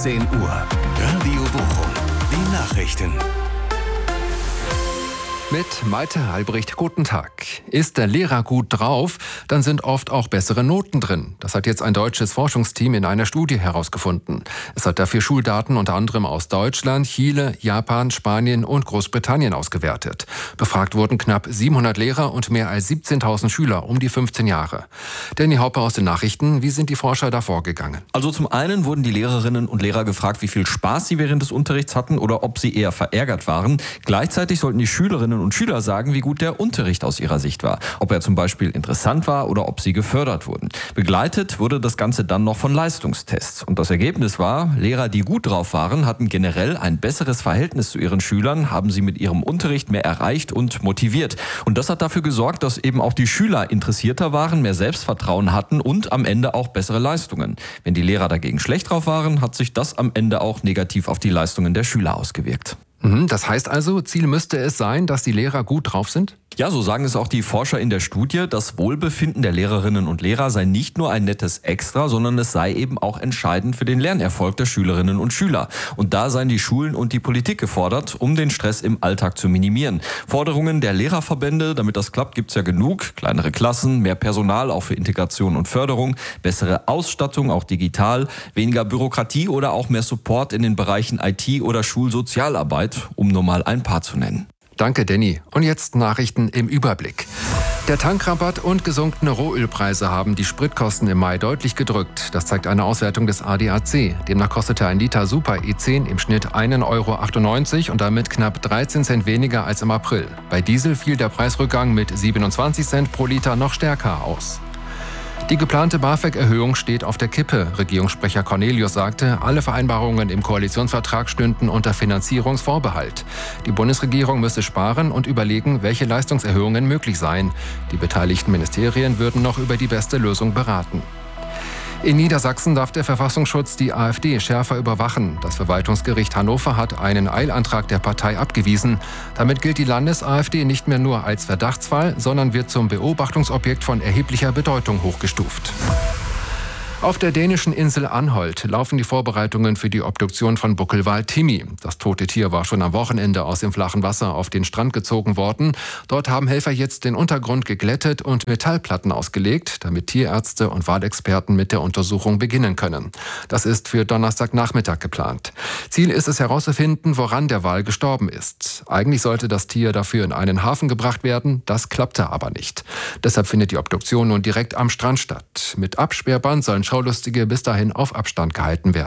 16 Uhr. Radio Bochum. Die Nachrichten. Mit Malte Albrecht, guten Tag. Ist der Lehrer gut drauf, dann sind oft auch bessere Noten drin. Das hat jetzt ein deutsches Forschungsteam in einer Studie herausgefunden. Es hat dafür Schuldaten unter anderem aus Deutschland, Chile, Japan, Spanien und Großbritannien ausgewertet. Befragt wurden knapp 700 Lehrer und mehr als 17.000 Schüler um die 15 Jahre. Danny Haupe aus den Nachrichten, wie sind die Forscher da vorgegangen? Also zum einen wurden die Lehrerinnen und Lehrer gefragt, wie viel Spaß sie während des Unterrichts hatten oder ob sie eher verärgert waren. Gleichzeitig sollten die Schülerinnen und Schüler sagen, wie gut der Unterricht aus ihrer Sicht war. Ob er zum Beispiel interessant war oder ob sie gefördert wurden. Begleitet wurde das Ganze dann noch von Leistungstests. Und das Ergebnis war, Lehrer, die gut drauf waren, hatten generell ein besseres Verhältnis zu ihren Schülern, haben sie mit ihrem Unterricht mehr erreicht und motiviert. Und das hat dafür gesorgt, dass eben auch die Schüler interessierter waren, mehr Selbstvertrauen hatten und am Ende auch bessere Leistungen. Wenn die Lehrer dagegen schlecht drauf waren, hat sich das am Ende auch negativ auf die Leistungen der Schüler ausgewirkt. Das heißt also, Ziel müsste es sein, dass die Lehrer gut drauf sind? Ja, so sagen es auch die Forscher in der Studie. Das Wohlbefinden der Lehrerinnen und Lehrer sei nicht nur ein nettes Extra, sondern es sei eben auch entscheidend für den Lernerfolg der Schülerinnen und Schüler. Und da seien die Schulen und die Politik gefordert, um den Stress im Alltag zu minimieren. Forderungen der Lehrerverbände, damit das klappt, gibt's ja genug. Kleinere Klassen, mehr Personal auch für Integration und Förderung, bessere Ausstattung, auch digital, weniger Bürokratie oder auch mehr Support in den Bereichen IT oder Schulsozialarbeit, um nur mal ein paar zu nennen. Danke, Danny. Und jetzt Nachrichten im Überblick. Der Tankrabatt und gesunkene Rohölpreise haben die Spritkosten im Mai deutlich gedrückt. Das zeigt eine Auswertung des ADAC. Demnach kostete ein Liter Super E10 im Schnitt 1,98 € und damit knapp 13 Cent weniger als im April. Bei Diesel fiel der Preisrückgang mit 27 Cent pro Liter noch stärker aus. Die geplante BAföG-Erhöhung steht auf der Kippe. Regierungssprecher Cornelius sagte, alle Vereinbarungen im Koalitionsvertrag stünden unter Finanzierungsvorbehalt. Die Bundesregierung müsse sparen und überlegen, welche Leistungserhöhungen möglich seien. Die beteiligten Ministerien würden noch über die beste Lösung beraten. In Niedersachsen darf der Verfassungsschutz die AfD schärfer überwachen. Das Verwaltungsgericht Hannover hat einen Eilantrag der Partei abgewiesen. Damit gilt die Landes-AfD nicht mehr nur als Verdachtsfall, sondern wird zum Beobachtungsobjekt von erheblicher Bedeutung hochgestuft. Auf der dänischen Insel Anholt laufen die Vorbereitungen für die Obduktion von Buckelwal Timmy. Das tote Tier war schon am Wochenende aus dem flachen Wasser auf den Strand gezogen worden. Dort haben Helfer jetzt den Untergrund geglättet und Metallplatten ausgelegt, damit Tierärzte und Walexperten mit der Untersuchung beginnen können. Das ist für Donnerstagnachmittag geplant. Ziel ist es herauszufinden, woran der Wal gestorben ist. Eigentlich sollte das Tier dafür in einen Hafen gebracht werden, das klappte aber nicht. Deshalb findet die Obduktion nun direkt am Strand statt. Mit Absperrband sollen Schaulustige bis dahin auf Abstand gehalten werden.